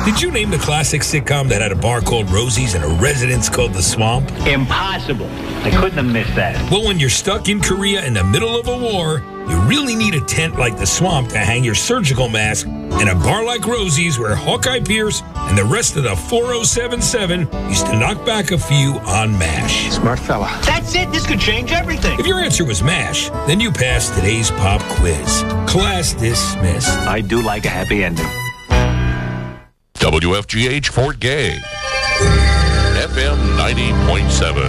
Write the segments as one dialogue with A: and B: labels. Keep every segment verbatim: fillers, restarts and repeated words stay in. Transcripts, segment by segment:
A: Did you name the classic sitcom that had a bar called Rosie's and a residence called The Swamp?
B: Impossible. I couldn't have missed that.
A: Well, when you're stuck in Korea in the middle of a war, you really need a tent like The Swamp to hang your surgical mask and a bar like Rosie's where Hawkeye Pierce and the rest of the four oh seven seven used to knock back a few on MASH.
C: Smart fella.
B: That's it. This could change everything.
A: If your answer was MASH, then you passed today's pop quiz. Class dismissed.
B: I do like a happy ending.
D: W F G H Fort Gay, F M ninety point seven.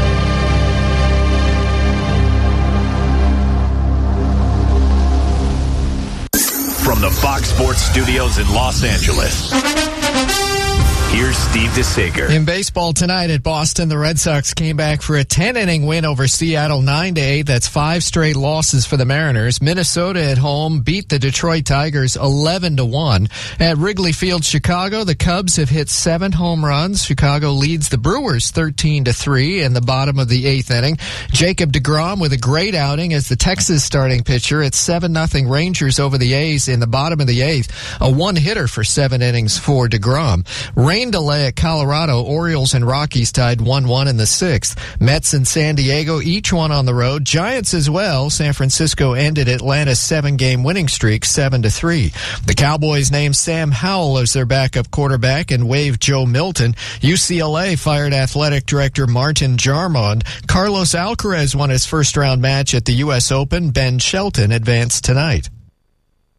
E: From the Fox Sports Studios in Los Angeles, here's Steve DeSager.
F: In baseball tonight at Boston, the Red Sox came back for a ten-inning win over Seattle, nine to eight. That's five straight losses for the Mariners. Minnesota at home beat the Detroit Tigers eleven to one. At Wrigley Field, Chicago, the Cubs have hit seven home runs. Chicago leads the Brewers thirteen to three in the bottom of the eighth inning. Jacob deGrom with a great outing as the Texas starting pitcher. It's seven nothing Rangers over the A's in the bottom of the eighth. A one-hitter for seven innings for deGrom. Rain delay at Colorado. Orioles and Rockies tied one one in the sixth. Mets and San Diego each one on the road. Giants as well. San Francisco ended Atlanta's seven-game winning streak seven to three. The Cowboys named Sam Howell as their backup quarterback and waived Joe Milton. U C L A fired athletic director Martin Jarmond. Carlos Alcaraz won his first-round match at the U S Open. Ben Shelton advanced tonight.